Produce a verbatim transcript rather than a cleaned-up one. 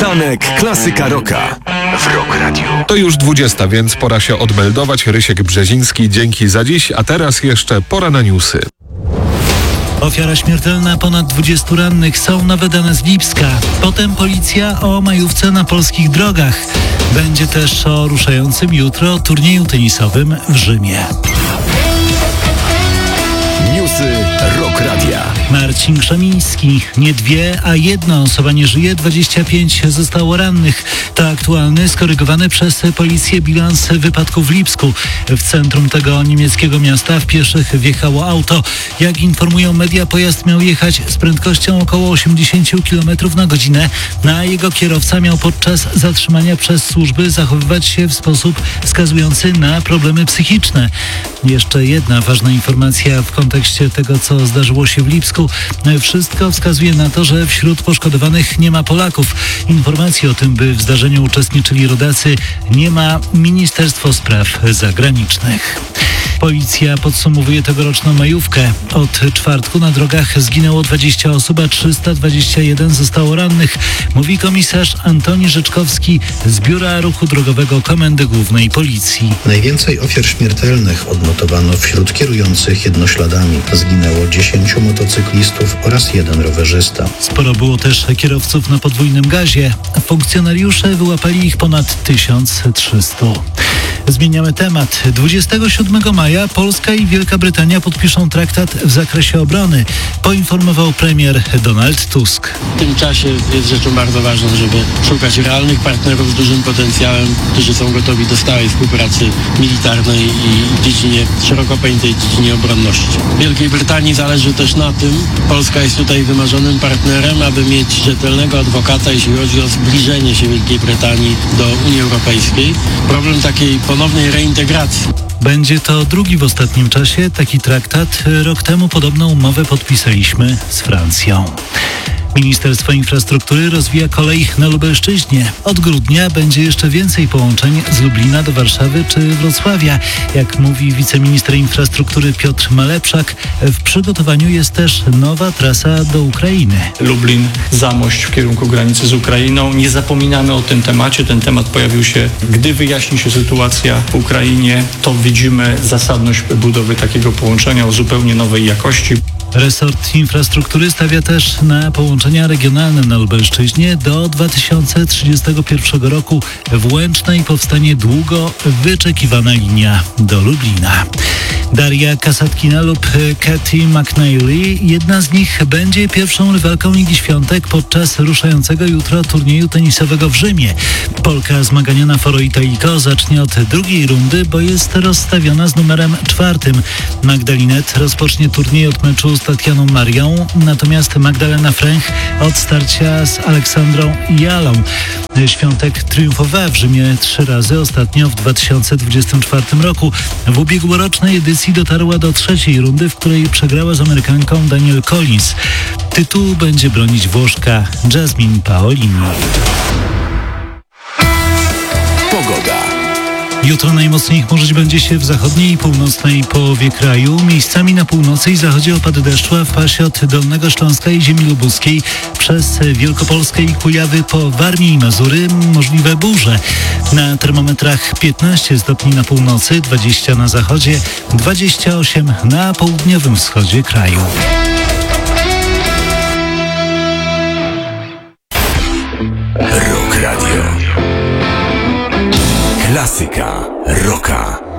Poranek Klasyka Rocka w Rock Radio. To już dwudziesta, więc pora się odmeldować. Rysiek Brzeziński, dzięki za dziś, a teraz jeszcze pora na newsy. Ofiara śmiertelna, ponad dwudziestu rannych, są nowe dane z Lipska. Potem policja o majówce na polskich drogach. Będzie też o ruszającym jutro turnieju tenisowym w Rzymie. Newsy Rock Radia. Marcin Krzemiński. Nie dwie, a jedna osoba nie żyje, dwadzieścia pięć zostało rannych. To aktualny, skorygowany przez policję bilans wypadku w Lipsku. W centrum tego niemieckiego miasta w pieszych wjechało auto. Jak informują media, pojazd miał jechać z prędkością około osiemdziesiąt kilometrów na godzinę, a jego kierowca miał podczas zatrzymania przez służby zachowywać się w sposób wskazujący na problemy psychiczne. Jeszcze jedna ważna informacja w kontekście tego, co zdarzyło się w Lipsku. Wszystko wskazuje na to, że wśród poszkodowanych nie ma Polaków. Informacji o tym, by w zdarzeniu uczestniczyli rodacy, nie ma Ministerstwo Spraw Zagranicznych. Policja podsumowuje tegoroczną majówkę. Od czwartku na drogach zginęło dwadzieścia osób, a trzysta dwadzieścia jeden zostało rannych, mówi komisarz Antoni Rzeczkowski z Biura Ruchu Drogowego Komendy Głównej Policji. Najwięcej ofiar śmiertelnych odnotowano wśród kierujących jednośladami. Zginęło dziesięciu motocyklistów oraz jeden rowerzysta. Sporo było też kierowców na podwójnym gazie. Funkcjonariusze wyłapali ich ponad tysiąc trzysta. Zmieniamy temat. dwudziestego siódmego maja Polska i Wielka Brytania podpiszą traktat w zakresie obrony, poinformował premier Donald Tusk. W tym czasie jest rzeczą bardzo ważną, żeby szukać realnych partnerów z dużym potencjałem, którzy są gotowi do stałej współpracy militarnej i w dziedzinie, szeroko pojętej dziedzinie obronności. Wielkiej Brytanii zależy też na tym, Polska jest tutaj wymarzonym partnerem, aby mieć rzetelnego adwokata, jeśli chodzi o zbliżenie się Wielkiej Brytanii do Unii Europejskiej. Problem takiej ponownej reintegracji. Będzie to drugi w ostatnim czasie taki traktat. Rok temu podobną umowę podpisaliśmy z Francją. Ministerstwo Infrastruktury rozwija kolej na Lubelszczyźnie. Od grudnia będzie jeszcze więcej połączeń z Lublina do Warszawy czy Wrocławia. Jak mówi wiceminister infrastruktury Piotr Malepszak, w przygotowaniu jest też nowa trasa do Ukrainy. Lublin, Zamość w kierunku granicy z Ukrainą. Nie zapominamy o tym temacie. Ten temat pojawił się, gdy wyjaśni się sytuacja w Ukrainie. To widzimy zasadność budowy takiego połączenia o zupełnie nowej jakości. Resort infrastruktury stawia też na połączenia regionalne na Lubelszczyźnie. Do dwa tysiące trzydziestego pierwszego roku w Łęcznej powstanie długo wyczekiwana linia do Lublina. Daria Kasatkina lub Katy McNally, jedna z nich będzie pierwszą rywalką Ligi Świątek podczas ruszającego jutro turnieju tenisowego w Rzymie. Polka zmaganiana Foro Italico zacznie od drugiej rundy, bo jest rozstawiona z numerem czwartym. Magdalinet rozpocznie turniej od meczu z Tatianą Marią, natomiast Magdalena Fręch od starcia z Aleksandrą Jalą. Świątek triumfowała w Rzymie trzy razy, ostatnio w dwa tysiące dwudziestym czwartym roku. W ubiegłorocznej edycji dotarła do trzeciej rundy, w której przegrała z Amerykanką Danielle Collins. Tytułu będzie bronić Włoszka Jasmine Paolini. Pogoda. Jutro najmocniej chmurzyć będzie się w zachodniej i północnej połowie kraju. Miejscami na północy i zachodzie opady deszczu, a w pasie od Dolnego Śląska i ziemi lubuskiej przez Wielkopolskę i Kujawy po Warmię i Mazury możliwe burze. Na termometrach piętnaście stopni na północy, dwadzieścia na zachodzie, dwadzieścia osiem na południowym wschodzie kraju. Rock Radio. Klasyka Rocka.